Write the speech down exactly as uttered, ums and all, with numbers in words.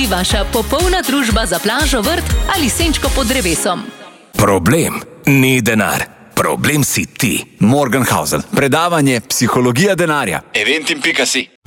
Vaša popolna družba za plažo, vrt ali senčko pod drevesom. Problem ni denar. Problem si ti. Morgenhausen. Predavanje Psihologija denarja. eventim pika si.